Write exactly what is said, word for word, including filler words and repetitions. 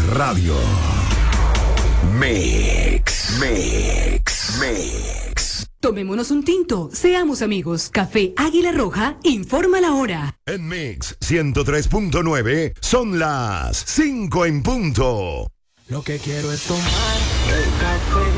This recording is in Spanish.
radio. Mix, mix, mix. Tomémonos un tinto, seamos amigos. Café Águila Roja, informa la hora. En Mix ciento tres punto nueve son las cinco en punto. Lo que quiero es tomar el café